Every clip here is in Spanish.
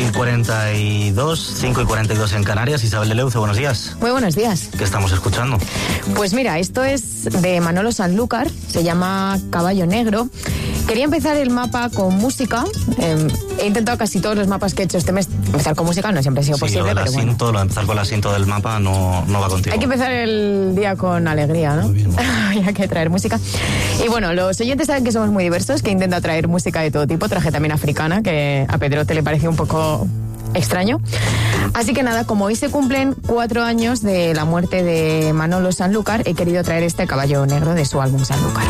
6:42, 5:42 en Canarias. Isabel de Leuce, buenos días. Muy buenos días. ¿Qué estamos escuchando? Pues mira, esto es de Manolo Sanlúcar, se llama Caballo Negro. Quería empezar el mapa con música. He intentado casi todos los mapas que he hecho este mes empezar con música, no siempre ha sido posible, pero bueno. Lo de empezar con el asiento del mapa no va contigo. Hay que empezar el día con alegría, ¿no? Muy bien. Hay que traer música. Y bueno, los oyentes saben que somos muy diversos, que intenta traer música de todo tipo. Traje también africana, que a Pedrote le pareció un poco extraño. Así que nada, como hoy se cumplen 4 años de la muerte de Manolo Sanlúcar, he querido traer este Caballo Negro de su álbum Sanlúcar.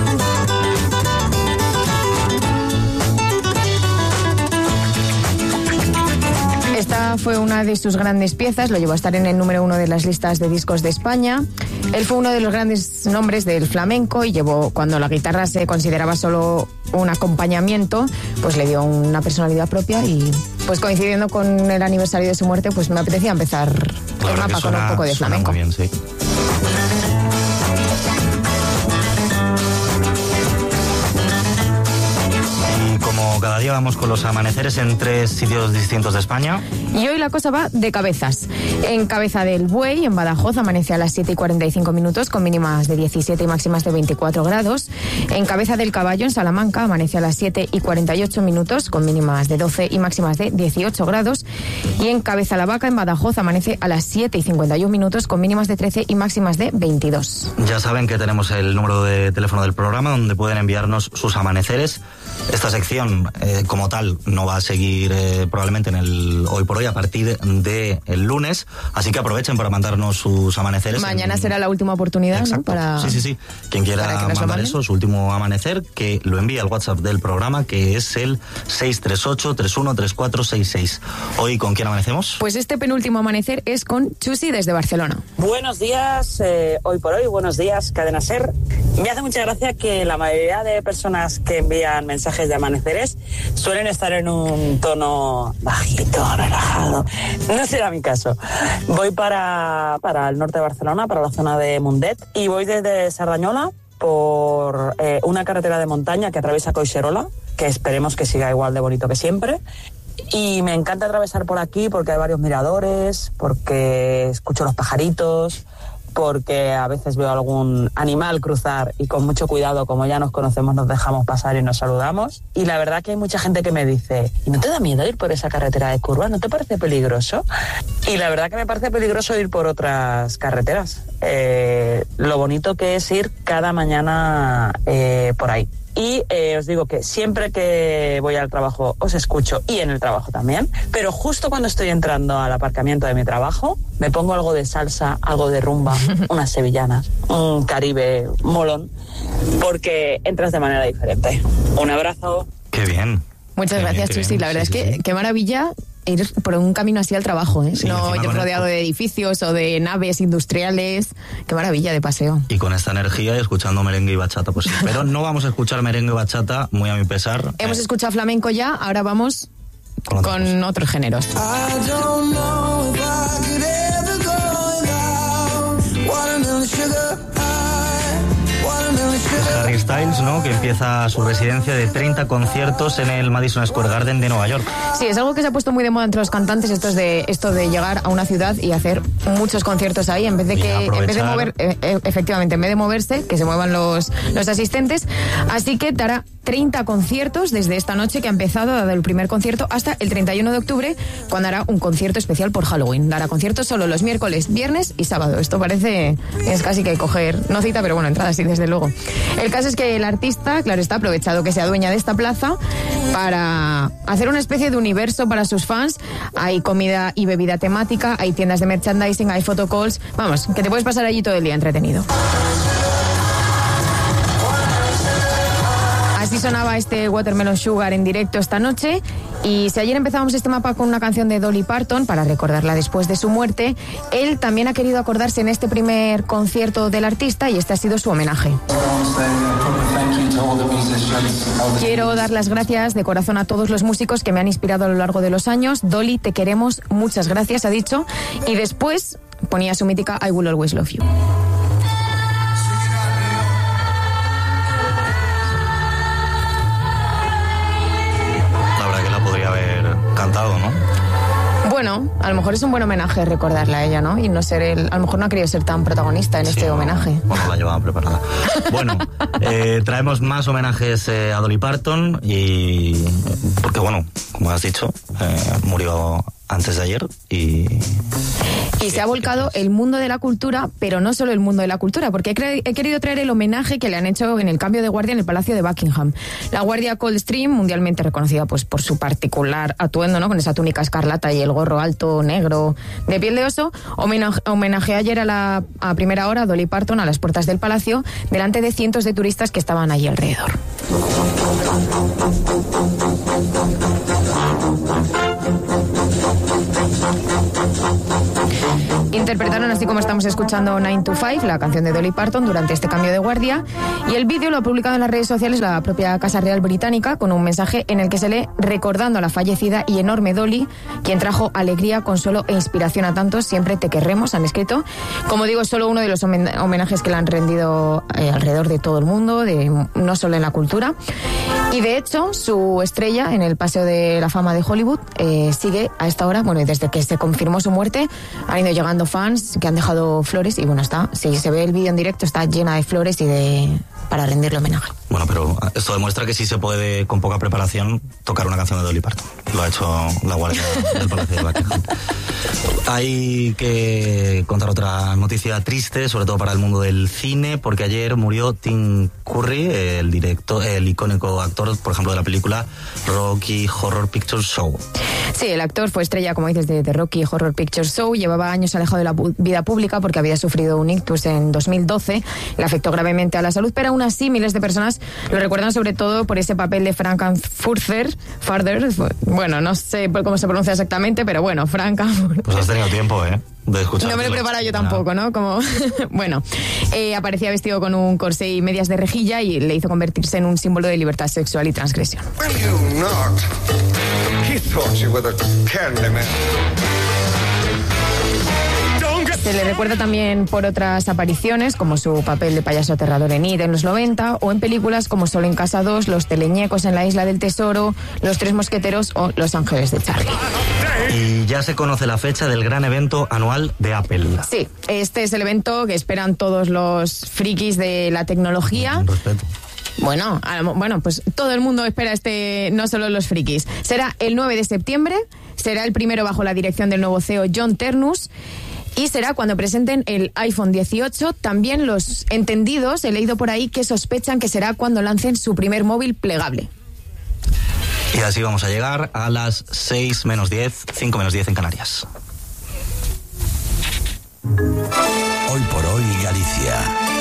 Esta fue una de sus grandes piezas, lo llevó a estar en el número 1 de las listas de discos de España. Él fue uno de los grandes nombres del flamenco y cuando la guitarra se consideraba solo un acompañamiento, pues le dio una personalidad propia y pues coincidiendo con el aniversario de su muerte, pues me apetecía empezar el mapa con un poco de flamenco. Muy bien, sí. Como cada día vamos con los amaneceres en 3 sitios distintos de España. Y hoy la cosa va de cabezas. En Cabeza del Buey, en Badajoz, amanece a las 7:45 con mínimas de 17 y máximas de 24 grados. En Cabeza del Caballo, en Salamanca, amanece a las 7:48 con mínimas de 12 y máximas de 18 grados. Y en Cabeza la Vaca, en Badajoz, amanece a las 7:51 con mínimas de 13 y máximas de 22. Ya saben que tenemos el número de teléfono del programa donde pueden enviarnos sus amaneceres. Esta sección, como tal, no va a seguir probablemente en el hoy por hoy a partir del lunes, así que aprovechen para mandarnos sus amaneceres. Mañana será la última oportunidad, exacto, ¿no? Sí. Quien quiera mandar eso, su último amanecer, que lo envíe al WhatsApp del programa, que es el 638-313466. Hoy, ¿con quién amanecemos? Pues este penúltimo amanecer es con Chusi desde Barcelona. Buenos días, hoy por hoy, buenos días, Cadena SER. Me hace mucha gracia que la mayoría de personas que envían mensajes de amaneceres suelen estar en un tono bajito, relajado. No será mi caso. Voy para el norte de Barcelona, para la zona de Mundet, y voy desde Sardañola por una carretera de montaña que atraviesa Collserola, que esperemos que siga igual de bonito que siempre. Y me encanta atravesar por aquí porque hay varios miradores, porque escucho los pajaritos, porque a veces veo algún animal cruzar y con mucho cuidado, como ya nos conocemos, nos dejamos pasar y nos saludamos. Y la verdad que hay mucha gente que me dice, ¿y no te da miedo ir por esa carretera de curvas? ¿No te parece peligroso? Y la verdad que me parece peligroso ir por otras carreteras. Lo bonito que es ir cada mañana por ahí. Y os digo que siempre que voy al trabajo os escucho, y en el trabajo también, pero justo cuando estoy entrando al aparcamiento de mi trabajo me pongo algo de salsa, algo de rumba, unas sevillanas, un Caribe molón, porque entras de manera diferente. Un abrazo. Qué bien. Muchas gracias, Chusi. La verdad es que qué maravilla ir por un camino así al trabajo, ¿eh? Sí, no ir rodeado de edificios o de naves industriales. Qué maravilla de paseo. Y con esta energía y escuchando merengue y bachata, pues sí. Pero no vamos a escuchar merengue y bachata, muy a mi pesar. Hemos escuchado flamenco ya, ahora vamos con otros géneros. Harry Styles, ¿no? Que empieza su residencia de 30 conciertos en el Madison Square Garden de Nueva York. Sí, es algo que se ha puesto muy de moda entre los cantantes, esto de llegar a una ciudad y hacer muchos conciertos ahí, en vez de moverse, que se muevan los asistentes. Así que dará 30 conciertos desde esta noche que ha empezado, dado el primer concierto, hasta el 31 de octubre, cuando hará un concierto especial por Halloween. Dará conciertos solo los miércoles, viernes y sábado. Esto es casi que coger, no cita, pero bueno, entrada sí, desde luego. El caso es que el artista, claro está, aprovechado que sea dueña de esta plaza para hacer una especie de universo para sus fans. Hay comida y bebida temática, hay tiendas de merchandising, hay photocalls. Vamos, que te puedes pasar allí todo el día entretenido. Así sonaba este Watermelon Sugar en directo esta noche. Y si ayer empezábamos este mapa con una canción de Dolly Parton para recordarla después de su muerte, él también ha querido acordarse en este primer concierto del artista y este ha sido su homenaje. Quiero dar las gracias de corazón a todos los músicos que me han inspirado a lo largo de los años. Dolly, te queremos, muchas gracias, ha dicho. Y después ponía su mítica I Will Always Love You. Cantado, ¿no? Bueno, a lo mejor es un buen homenaje recordarla a ella, ¿no? Y no ser a lo mejor no ha querido ser tan protagonista en este homenaje. Bueno, la llevaba preparada. Bueno, traemos más homenajes a Dolly Parton y porque, bueno, como has dicho, murió antes de ayer y se ha volcado el mundo de la cultura, pero no solo el mundo de la cultura, porque he querido traer el homenaje que le han hecho en el cambio de guardia en el Palacio de Buckingham. La guardia Coldstream, mundialmente reconocida pues por su particular atuendo, ¿no? Con esa túnica escarlata y el gorro alto negro de piel de oso, homenajeó ayer a primera hora a Dolly Parton a las puertas del palacio, delante de cientos de turistas que estaban allí alrededor. Interpretaron, así como estamos escuchando, 9 to 5, la canción de Dolly Parton, durante este cambio de guardia, y el vídeo lo ha publicado en las redes sociales la propia Casa Real Británica, con un mensaje en el que se lee recordando a la fallecida y enorme Dolly, quien trajo alegría, consuelo e inspiración a tantos. Siempre te querremos, han escrito. Como digo, es solo uno de los homenajes que le han rendido alrededor de todo el mundo, no solo en la cultura. Y de hecho, su estrella en el Paseo de la Fama de Hollywood sigue a esta hora, bueno, y desde que se confirmó su muerte, han ido llegando fans que han dejado flores y bueno, si se ve el vídeo en directo, está llena de flores para rendirle homenaje. Bueno, pero esto demuestra que sí se puede, con poca preparación, tocar una canción de Dolly Parton. Lo ha hecho la guardia del Palacio de Buckingham. Hay que contar otra noticia triste, sobre todo para el mundo del cine, porque ayer murió Tim Curry, el icónico actor, por ejemplo, de la película Rocky Horror Picture Show. Sí, el actor fue estrella, como dices, de Rocky Horror Picture Show. Llevaba años alejado de la vida pública porque había sufrido un ictus en 2012. Le afectó gravemente a la salud, pero aún así miles de personas lo recuerdan sobre todo por ese papel de Frankenfurter. Bueno, no sé cómo se pronuncia exactamente, pero bueno, Frankenfurter. Pues has tenido tiempo, de escuchar. No me lo he preparado yo tampoco, ¿no? Como bueno, aparecía vestido con un corsé y medias de rejilla y le hizo convertirse en un símbolo de libertad sexual y transgresión. Se le recuerda también por otras apariciones, como su papel de payaso aterrador en IT en los 90, o en películas como Solo en Casa 2, Los Teleñecos en la Isla del Tesoro, Los Tres Mosqueteros o Los Ángeles de Charlie. Y ya se conoce la fecha del gran evento anual de Apple. Sí, este es el evento que esperan todos los frikis de la tecnología. Un respeto. Bueno, pues todo el mundo espera no solo los frikis. Será el 9 de septiembre, será el primero bajo la dirección del nuevo CEO John Ternus. Y será cuando presenten el iPhone 18. También los entendidos, he leído por ahí, que sospechan que será cuando lancen su primer móvil plegable. Y así vamos a llegar a las 6 menos 10, 5 menos 10 en Canarias. Hoy por hoy Galicia.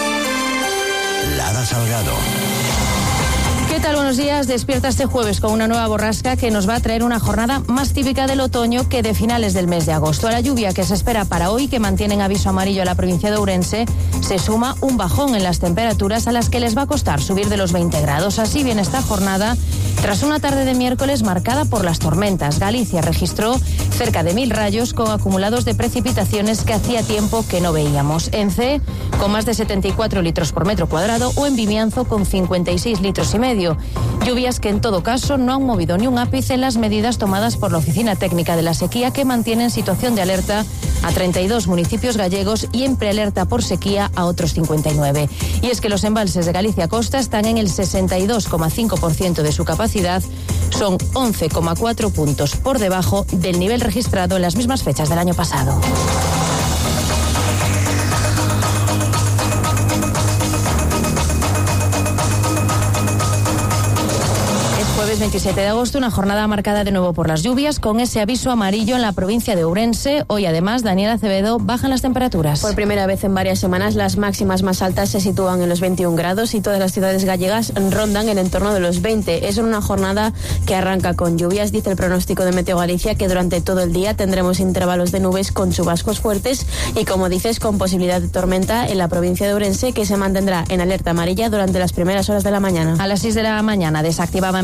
Lara Salgado. ¿Qué tal? Buenos días. Despierta este jueves con una nueva borrasca que nos va a traer una jornada más típica del otoño que de finales del mes de agosto. A la lluvia que se espera para hoy, que mantiene en aviso amarillo a la provincia de Ourense, se suma un bajón en las temperaturas a las que les va a costar subir de los 20 grados. Así viene esta jornada tras una tarde de miércoles marcada por las tormentas. Galicia registró cerca de 1.000 rayos con acumulados de precipitaciones que hacía tiempo que no veíamos. En C, con más de 74 litros por metro cuadrado, o en Vimianzo con 56 litros y medio. Lluvias que en todo caso no han movido ni un ápice en las medidas tomadas por la Oficina Técnica de la Sequía, que mantiene en situación de alerta a 32 municipios gallegos y en prealerta por sequía a otros 59. Y es que los embalses de Galicia Costa están en el 62,5% de su capacidad, son 11,4 puntos por debajo del nivel registrado en las mismas fechas del año pasado. Jueves 27 de agosto, una jornada marcada de nuevo por las lluvias, con ese aviso amarillo en la provincia de Ourense. Hoy, además, Daniela Acevedo, bajan las temperaturas. Por primera vez en varias semanas, las máximas más altas se sitúan en los 21 grados y todas las ciudades gallegas rondan en entorno de los 20. Es una jornada que arranca con lluvias. Dice el pronóstico de Meteo Galicia que durante todo el día tendremos intervalos de nubes con chubascos fuertes y, como dices, con posibilidad de tormenta en la provincia de Ourense, que se mantendrá en alerta amarilla durante las primeras horas de la mañana. A las 6 de la mañana desactivaba en Meteo Galicia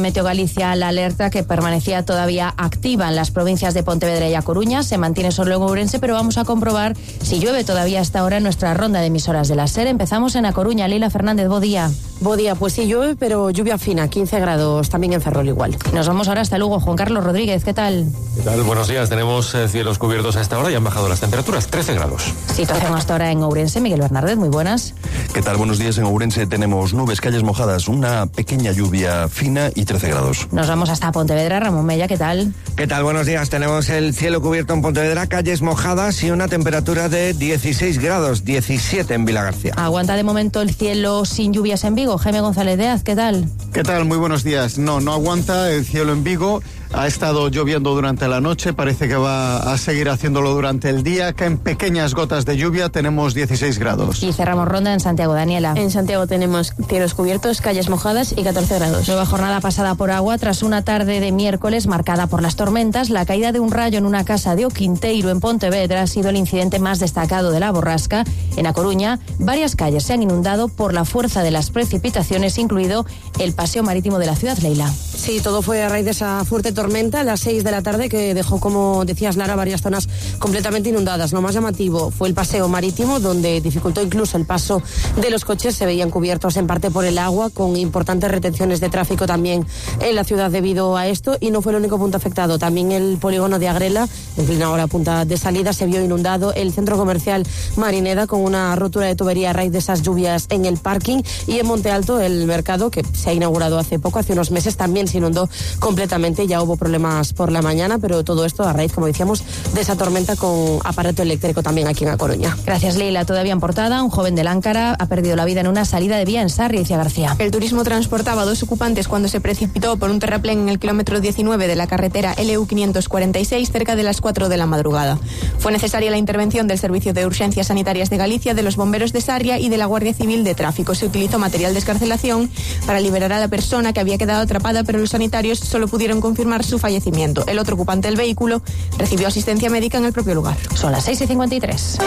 Galicia la alerta que permanecía todavía activa en las provincias de Pontevedra y A Coruña. Se mantiene solo en Ourense, pero vamos a comprobar si llueve todavía hasta ahora en nuestra ronda de emisoras de la SER. Empezamos en A Coruña. Lila Fernández, buen día. Buen día, pues sí llueve, pero lluvia fina, 15 grados también en Ferrol igual. Nos vamos ahora hasta Lugo. Juan Carlos Rodríguez, ¿qué tal? ¿Qué tal? Buenos días. Tenemos cielos cubiertos a esta hora y han bajado las temperaturas, 13 grados. Situación hasta ahora en Ourense. Miguel Bernardez, muy buenas. ¿Qué tal? Buenos días. En Ourense tenemos nubes, calles mojadas, una pequeña lluvia fina y 13 grados. Nos vamos hasta Pontevedra. Ramón Mella, ¿qué tal? ¿Qué tal? Buenos días. Tenemos el cielo cubierto en Pontevedra, calles mojadas y una temperatura de 16 grados, 17 en Vilagarcía. Aguanta de momento el cielo sin lluvias en Vigo. Jaime González Deaz, ¿qué tal? ¿Qué tal? Muy buenos días. No aguanta el cielo en Vigo. Ha estado lloviendo durante la noche, parece que va a seguir haciéndolo durante el día. Caen pequeñas gotas de lluvia, tenemos 16 grados. Y cerramos ronda en Santiago. Daniela. En Santiago tenemos cielos cubiertos, calles mojadas y 14 grados. Nueva jornada pasada por agua tras una tarde de miércoles marcada por las tormentas. La caída de un rayo en una casa de Oquinteiro en Pontevedra ha sido el incidente más destacado de la borrasca. En A Coruña, varias calles se han inundado por la fuerza de las precipitaciones, incluido el paseo marítimo de la ciudad. Leila. Sí, todo fue a raíz de esa fuerte tormenta a las 6 de la tarde que dejó, como decías Lara, varias zonas completamente inundadas. Lo más llamativo fue el paseo marítimo, donde dificultó incluso el paso de los coches. Se veían cubiertos en parte por el agua, con importantes retenciones de tráfico también en la ciudad debido a esto, y no fue el único punto afectado. También el polígono de Agrela, en plena hora punta de salida, se vio inundado. El centro comercial Marineda, con una rotura de tubería a raíz de esas lluvias en el parking, y en Monte Alto el mercado, que se ha inaugurado hace unos meses, también se inundó completamente. Ya hubo problemas por la mañana, pero todo esto a raíz, como decíamos, de esa tormenta con aparato eléctrico también aquí en A Coruña. Gracias, Leila. Todavía en portada, un joven de Láncara ha perdido la vida en una salida de vía en Sarria. Cia García. El turismo transportaba a 2 ocupantes cuando se precipitó por un terraplén en el kilómetro 19 de la carretera LU 546 cerca de las 4 de la madrugada. Fue necesaria la intervención del Servicio de Urgencias Sanitarias de Galicia, de los bomberos de Sarria y de la Guardia Civil de Tráfico. Se utilizó material de excarcelación para liberar a la persona que había quedado atrapada, pero los sanitarios solo pudieron confirmar su fallecimiento. El otro ocupante del vehículo recibió asistencia médica en el propio lugar. Son las 6:53.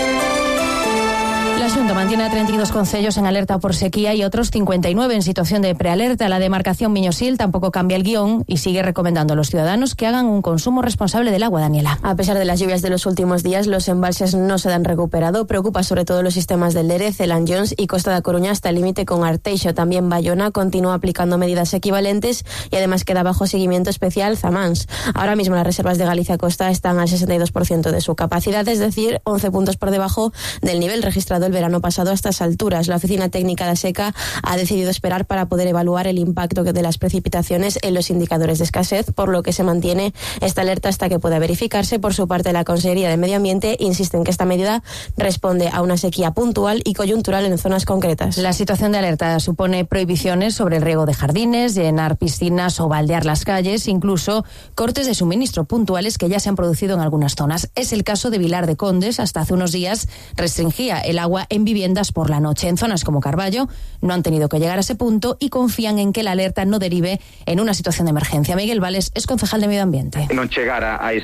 La Xunta mantiene a 32 concellos en alerta por sequía y otros 59 en situación de prealerta. La demarcación Miñosil tampoco cambia el guión y sigue recomendando a los ciudadanos que hagan un consumo responsable del agua. Daniela. A pesar de las lluvias de los últimos días, los embalses no se han recuperado. Preocupa sobre todo los sistemas del Lérez, el Anllóns y Costa da Coruña hasta el límite con Arteixo. También Bayona continúa aplicando medidas equivalentes y además queda bajo seguimiento especial Zamáns. Ahora mismo las reservas de Galicia Costa están al 62% de su capacidad, es decir, 11 puntos por debajo del nivel registrado el verano pasado a estas alturas. La Oficina Técnica de Seca ha decidido esperar para poder evaluar el impacto de las precipitaciones en los indicadores de escasez, por lo que se mantiene esta alerta hasta que pueda verificarse. Por su parte, la Consellería de Medio Ambiente insiste en que esta medida responde a una sequía puntual y coyuntural en zonas concretas. La situación de alerta supone prohibiciones sobre el riego de jardines, llenar piscinas o baldear las calles, incluso cortes de suministro puntuales que ya se han producido en algunas zonas. Es el caso de Vilar de Condes. Hasta hace unos días restringía el agua en viviendas por la noche. En zonas como Carballo no han tenido que llegar a ese punto y confían en que la alerta no derive en una situación de emergencia. Miguel Vales es concejal de Medio Ambiente. Non chegar a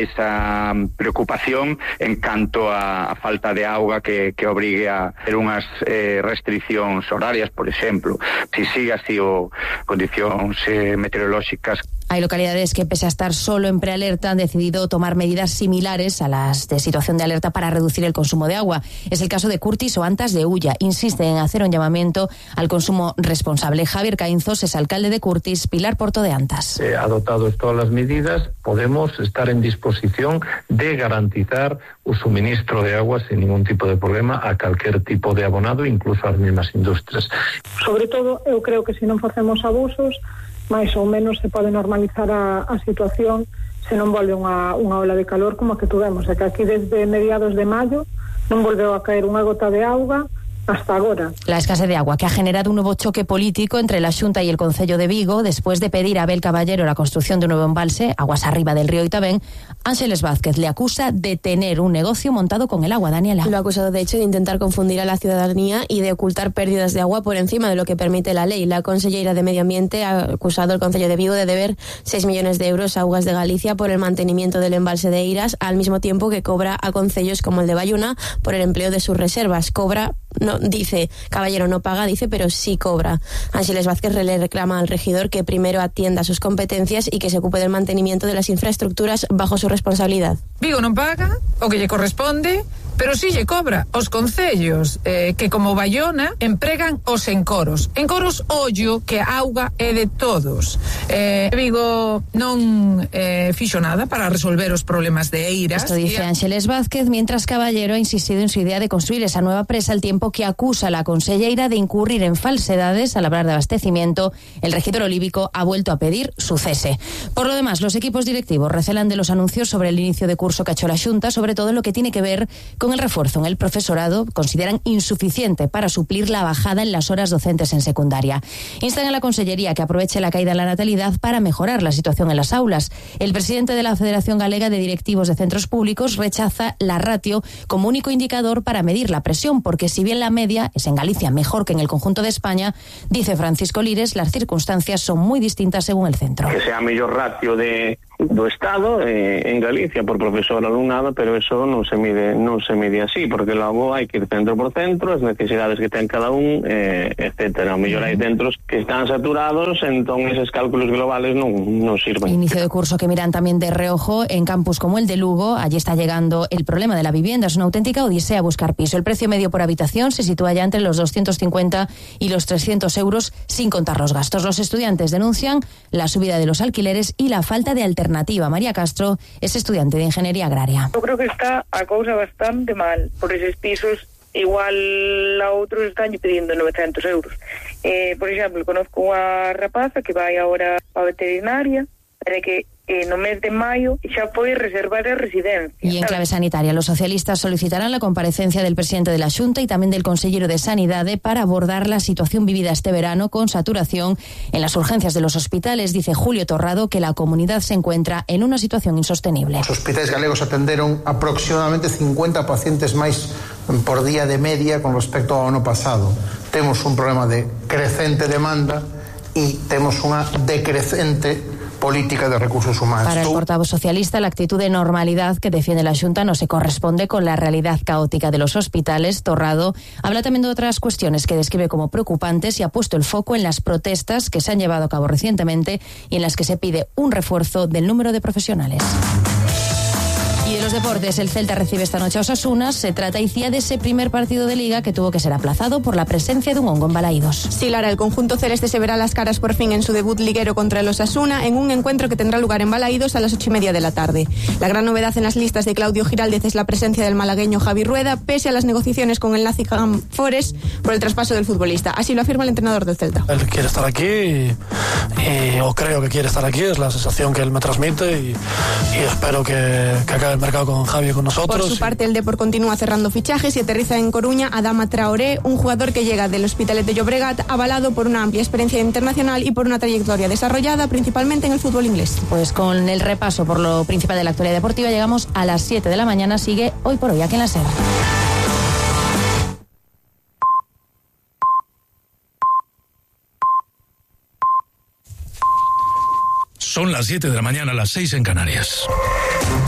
esa preocupación en canto a falta de auga que obrigue a ter unhas restriccións horarias, por exemplo. Si sigue así o condicións meteorolóxicas. Hay localidades que, pese a estar solo en prealerta, han decidido tomar medidas similares a las de situación de alerta para reducir el consumo de agua. Es el caso de Curtis o Antas de Ulla. Insisten en hacer un llamamiento al consumo responsable. Javier Caínzos es alcalde de Curtis, Pilar Porto de Antas. Adoptados todas las medidas, podemos estar en disposición de garantizar o suministro de agua sin ningún tipo de problema a calquer tipo de abonado, incluso ás mesmas industrias. Sobre todo, eu creo que se non facemos abusos, máis ou menos se pode normalizar a situación se non volve unha ola de calor como a que tuvemos. É que aquí desde mediados de maio non volveu a caer unha gota de auga hasta ahora. La escasez de agua, que ha generado un nuevo choque político entre la Xunta y el Concello de Vigo, después de pedir a Abel Caballero la construcción de un nuevo embalse, aguas arriba del río Itabén. Ángeles Vázquez le acusa de tener un negocio montado con el agua. Daniela. Lo ha acusado, de hecho, de intentar confundir a la ciudadanía y de ocultar pérdidas de agua por encima de lo que permite la ley. La consellera de Medio Ambiente ha acusado al Concello de Vigo de deber 6 millones de euros a Augas de Galicia por el mantenimiento del embalse de Eiras, al mismo tiempo que cobra a concellos como el de Bayona por el empleo de sus reservas. Cobra no dice, Caballero no paga, dice, pero sí cobra. Ángeles Vázquez le reclama al regidor que primero atienda sus competencias y que se ocupe del mantenimiento de las infraestructuras bajo su responsabilidad. Vigo non paga o que lle corresponde, pero sí lle cobra os concellos que como Baiona empregan os encoros. Encoros, ollo, que a auga é de todos. Vigo non fixo nada para resolver os problemas de Eiras. Esto dice Ángeles Vázquez, mientras Caballero ha insistido en su idea de construir esa nueva presa, al tiempo que acusa a la conselleira de incurrir en falsedades al hablar de abastecimiento. El regidor olívico ha vuelto a pedir su cese. Por lo demás, los equipos directivos recelan de los anuncios sobre el inicio de curso que ha hecho la Xunta, sobre todo en lo que tiene que ver con el refuerzo en el profesorado. Consideran insuficiente para suplir la bajada en las horas docentes en secundaria. Instan a la Consellería que aproveche la caída en la natalidad para mejorar la situación en las aulas. El presidente de la Federación Galega de Directivos de Centros Públicos rechaza la ratio como único indicador para medir la presión, porque si bien la media es en Galicia mejor que en el conjunto de España, dice Francisco Lires, las circunstancias son muy distintas según el centro. Que sea mellor ratio do Estado en Galicia por profesor alumnado, pero eso non se mide así, porque logo hai que ir centro por centro, as necesidades que ten cada un, etcétera. O mellor hai centros que están saturados, entón eses cálculos globales non sirven. Inicio de curso que miran también de reojo en campus como el de Lugo. Allí está llegando el problema de la vivienda, es una auténtica odisea buscar piso. El precio medio por habitación se sitúa ya entre los 250 y los 300 euros sin contar los gastos. Los estudiantes denuncian la subida de los alquileres y la falta de alternativa. María Castro es estudiante de Ingeniería Agraria. Eu creo que está a cousa bastante mal por eses pisos. Igual a outros están pedindo 900 euros. Por exemplo, conozco unha rapaza que vai agora a veterinaria, para que no mes de maio xa foi reservar a residencia. Y en clave sanitaria, los socialistas solicitarán la comparecencia del presidente de la Xunta y también del consejero de Sanidade para abordar la situación vivida este verano con saturación en las urgencias de los hospitales. Dice Julio Torrado que la comunidad se encuentra en una situación insostenible. Os hospitais galegos atenderon aproximadamente 50 pacientes máis por día de media con respecto ao ano pasado. Temos un problema de crecente demanda e temos unha decrecente política de recursos humanos. Para el portavoz socialista, la actitud de normalidad que defiende la Xunta no se corresponde con la realidad caótica de los hospitales. Torrado habla también de otras cuestiones que describe como preocupantes y ha puesto el foco en las protestas que se han llevado a cabo recientemente y en las que se pide un refuerzo del número de profesionales. Y de los deportes, el Celta recibe esta noche a Osasuna. Se trata, Icía, de ese primer partido de Liga que tuvo que ser aplazado por la presencia de un hongo en Balaídos. Sí, Lara, el conjunto celeste se verá las caras por fin en su debut liguero contra el Osasuna en un encuentro que tendrá lugar en Balaídos a las 8:30 de la tarde. La gran novedad en las listas de Claudio Giraldez es la presencia del malagueño Javi Rueda, pese a las negociaciones con el Nottingham Forest por el traspaso del futbolista. Así lo afirma el entrenador del Celta. Él quiere estar aquí o creo que quiere estar aquí, es la sensación que él me transmite y espero que acabe el mercado con Javi y con nosotros. Por su parte, el Depor continúa cerrando fichajes y aterriza en Coruña Adama Traoré, un jugador que llega del Hospitalet de Llobregat, avalado por una amplia experiencia internacional y por una trayectoria desarrollada principalmente en el fútbol inglés. Pues con el repaso por lo principal de la actualidad deportiva llegamos a las 7 de la mañana. Sigue Hoy por Hoy aquí en la SER. Son las 7 de la mañana, las 6 en Canarias.